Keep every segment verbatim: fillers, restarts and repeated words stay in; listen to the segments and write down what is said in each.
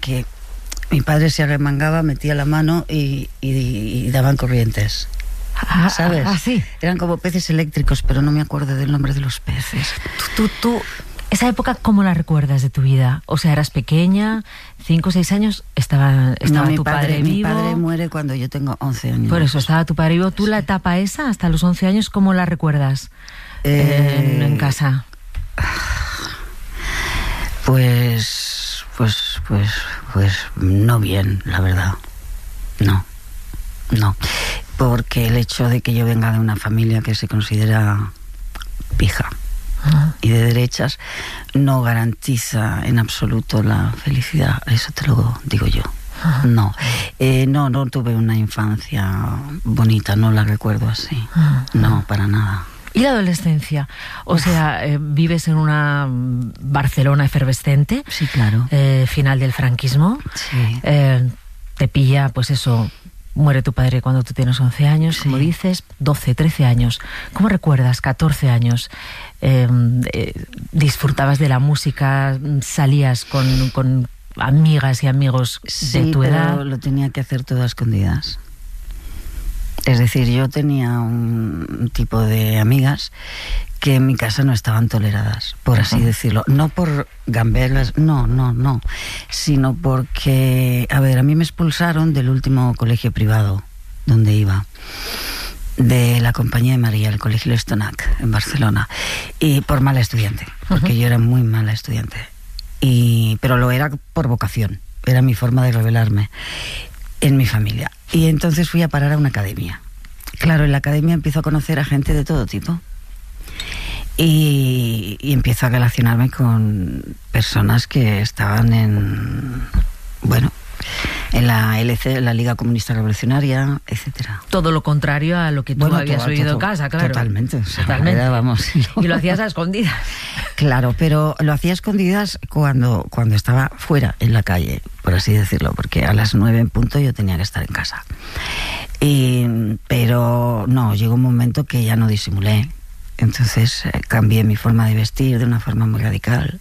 que mi padre se arremangaba, metía la mano y, y, y daban corrientes. Ah, ¿Sabes? Ah, sí. Eran como peces eléctricos, pero no me acuerdo del nombre de los peces. Tú, tú, tú, esa época, ¿cómo la recuerdas de tu vida? O sea, eras pequeña, cinco o seis años, estaba, estaba no, tu padre, padre vivo. Mi padre muere cuando yo tengo once años. Por eso, estaba tu padre vivo. ¿Tú sí. la etapa esa, hasta los once años, cómo la recuerdas eh, en, en casa? Pues, pues, pues, pues, no bien, la verdad. No, no. Porque el hecho de que yo venga de una familia que se considera pija uh-huh. y de derechas no garantiza en absoluto la felicidad. Eso te lo digo yo. Uh-huh. No, eh, no, no tuve una infancia bonita, no la recuerdo así. Uh-huh. No, para nada. ¿Y la adolescencia? O Uf. sea, eh, vives en una Barcelona efervescente. Sí, claro. Eh, final del franquismo. Sí. Eh, te pilla, pues eso... Muere tu padre cuando tú tienes once años, sí. como dices, doce, trece años. ¿Cómo recuerdas? catorce años. Eh, eh, ¿Disfrutabas de la música? ¿Salías con, con amigas y amigos sí, de tu edad? Pero lo tenía que hacer todo a escondidas. Es decir, yo tenía un tipo de amigas que en mi casa no estaban toleradas, por así uh-huh. decirlo. No por gambelas, no, no, no. Sino porque, a ver, a mí me expulsaron del último colegio privado donde iba, de la Compañía de María, el Colegio Estonac, en Barcelona, y por mala estudiante, porque uh-huh. yo era muy mala estudiante. Y, pero lo era por vocación, era mi forma de rebelarme en mi familia. Y entonces fui a parar a una academia. Claro, en la academia empiezo a conocer a gente de todo tipo. Y, y empiezo a relacionarme con personas que estaban en, bueno, en la L C, la Liga Comunista Revolucionaria, etcétera. Todo lo contrario a lo que tú bueno, habías todo, oído todo, en casa, claro. Totalmente. O sea, totalmente. Era, vamos, y lo hacías a escondidas. Claro, pero lo hacía a escondidas cuando, cuando estaba fuera, en la calle, por así decirlo, porque a las nueve en punto yo tenía que estar en casa. Y, pero no, llegó un momento que ya no disimulé. Entonces eh, cambié mi forma de vestir de una forma muy radical.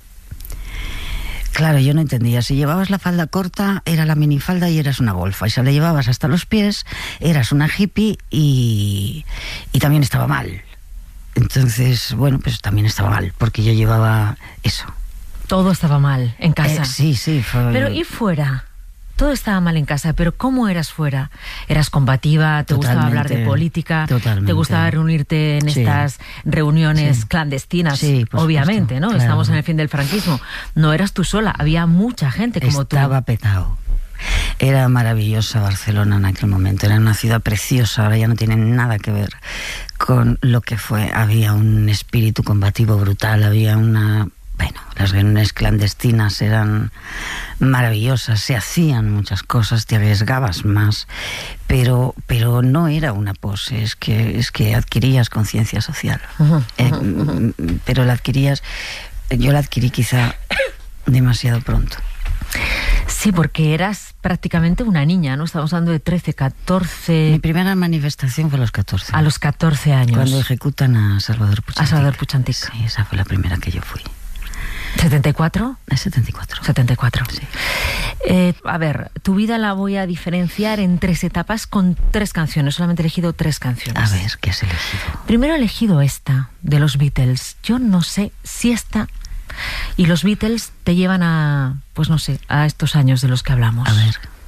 Claro, yo no entendía. Si llevabas la falda corta, era la minifalda y eras una golfa. Y si la llevabas hasta los pies, eras una hippie y, y también estaba mal. Entonces, bueno, pues también estaba mal, porque yo llevaba eso. Todo estaba mal en casa. Eh, sí, sí. Fue... Pero ¿y fuera? Todo estaba mal en casa, pero ¿cómo eras fuera? ¿Eras combativa? ¿Te Totalmente, gustaba hablar de política? Totalmente. ¿Te gustaba reunirte en sí. estas reuniones sí. clandestinas? Sí, obviamente, ¿no? Claro. Estamos en el fin del franquismo. No eras tú sola, había mucha gente como Estaba tú. Estaba petado. Era maravillosa Barcelona en aquel momento, era una ciudad preciosa, ahora ya no tiene nada que ver con lo que fue. Había un espíritu combativo brutal, había una... Bueno, las reuniones clandestinas eran maravillosas, se hacían muchas cosas, te arriesgabas más, pero, pero no era una pose, es que, es que adquirías conciencia social. Uh-huh, eh, uh-huh. Pero la adquirías, yo la adquirí quizá demasiado pronto. Sí, porque eras prácticamente una niña, ¿no? Estamos hablando de trece, catorce... Mi primera manifestación fue a los catorce. A los catorce años. Cuando ejecutan a Salvador Puig. A Salvador Puig. Sí, esa fue la primera que yo fui. ¿setenta y cuatro? Es setenta y cuatro. setenta y cuatro. Sí. Eh, a ver, tu vida la voy a diferenciar en tres etapas con tres canciones. Solamente he elegido tres canciones. A ver, ¿qué has elegido? Primero he elegido esta, de los Beatles. Yo no sé si esta y los Beatles te llevan a, pues no sé, a estos años de los que hablamos. A ver...